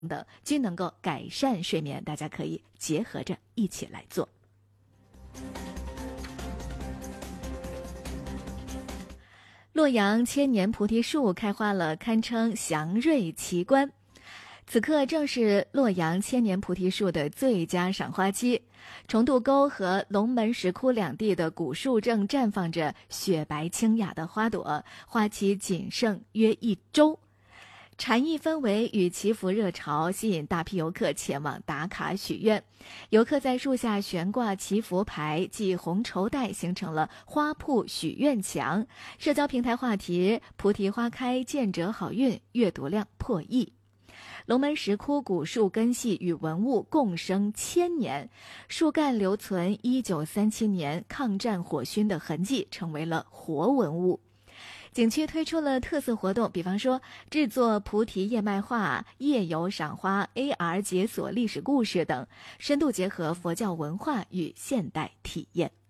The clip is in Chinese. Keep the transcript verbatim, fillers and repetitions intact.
等，均能够改善睡眠，大家可以结合着一起来做。洛阳千年菩提树开花了，堪称祥瑞奇观。此刻正是洛阳千年菩提树的最佳赏花期，重渡沟和龙门石窟两地的古树正绽放着雪白清雅的花朵，花期仅剩约一周。禅意氛围与祈福热潮吸引大批游客前往打卡许愿，游客在树下悬挂祈福牌系红绸带，形成了花铺许愿墙。社交平台话题菩提花开见者好运，阅读量破亿。龙门石窟古树根系与文物共生千年，树干留存一九三七年抗战火熏的痕迹，成为了活文物。景区推出了特色活动，比方说制作菩提叶脉画、夜游赏花、A R 解锁历史故事等，深度结合佛教文化与现代体验。